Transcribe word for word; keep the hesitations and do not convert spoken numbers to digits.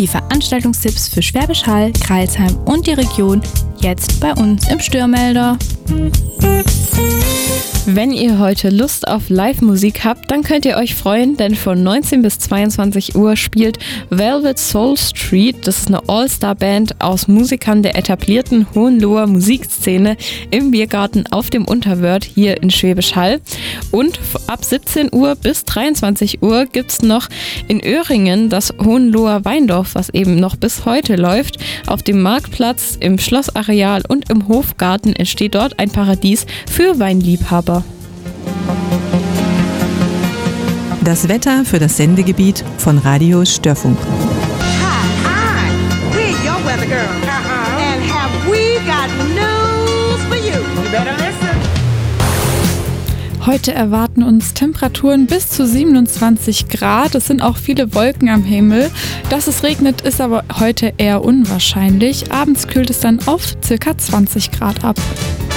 Die Veranstaltungstipps für Schwäbisch Hall, Crailsheim und die Region jetzt bei uns im Störmelder. Wenn ihr heute Lust auf Live-Musik habt, dann könnt ihr euch freuen, denn von neunzehn bis zweiundzwanzig Uhr spielt Velvet Soul Street. Das ist eine All-Star-Band aus Musikern der etablierten Hohenloher Musikszene im Biergarten auf dem Unterwörth hier in Schwäbisch Hall. Und ab siebzehn Uhr bis dreiundzwanzig Uhr gibt es noch in Öhringen das Hohenloher Weindorf, was eben noch bis heute läuft. Auf dem Marktplatz, im Schlossareal und im Hofgarten entsteht dort ein Paradies für Weinliebhaber. Das Wetter für das Sendegebiet von Radio Störfunk. Hi, hi, we're your weather girl. Uh-huh. And have we got news for you? You better listen. Heute erwarten uns Temperaturen bis zu siebenundzwanzig Grad. Es sind auch viele Wolken am Himmel. Dass es regnet, ist aber heute eher unwahrscheinlich. Abends kühlt es dann auf ca. zwanzig Grad ab.